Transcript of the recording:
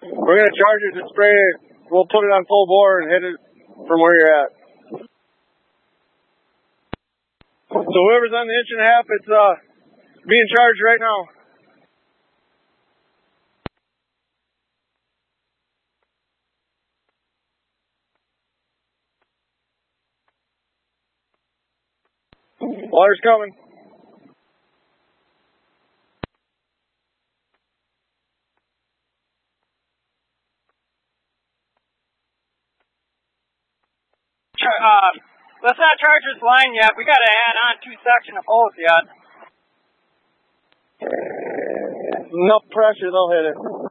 We're going to charge it to spray. We'll put it on full bore and hit it from where you're at. So whoever's on the 1.5 inch, it's being charged right now. Water's coming. Let's not charge this line yet. We got to add on 2 sections of hose yet. Enough pressure, they'll hit it.